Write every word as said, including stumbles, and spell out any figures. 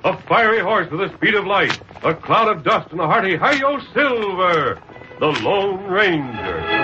A fiery horse with the speed of light, a cloud of dust, and a hearty Hi-Yo Silver, the Lone Ranger.